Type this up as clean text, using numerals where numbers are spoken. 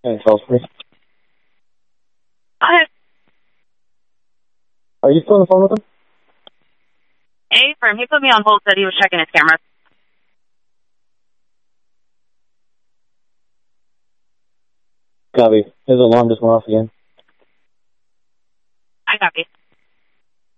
And Salisbury. Okay. Are you still on the phone with him? Hey, firm. He put me on hold, said he was checking his camera. Copy. His alarm just went off again. I copy.